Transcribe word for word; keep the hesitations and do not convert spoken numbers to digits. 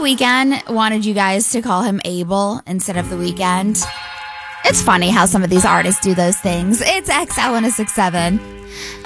Weeknd wanted you guys to call him Abel instead of The Weeknd. It's funny how some of these artists do those things. It's X L one oh six point seven.